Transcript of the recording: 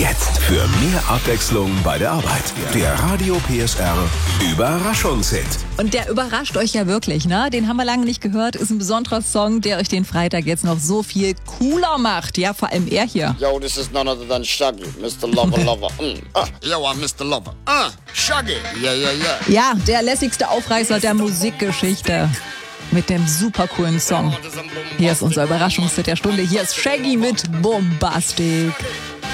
Jetzt für mehr Abwechslung bei der Arbeit. Der Radio PSR Überraschungshit. Und der überrascht euch ja wirklich, ne? Den haben wir lange nicht gehört. Ist ein besonderer Song, der euch den Freitag jetzt noch so viel cooler macht. Ja, vor allem er hier. Yo, this is none other than Shaggy, Mr. Lover Lover. Yo, I'm Mr. Lover. Shaggy. Yeah. Ja, der lässigste Aufreißer der Musikgeschichte. Mit dem super coolen Song. Hier ist unser Überraschungshit der Stunde. Hier ist Shaggy mit Bombastic.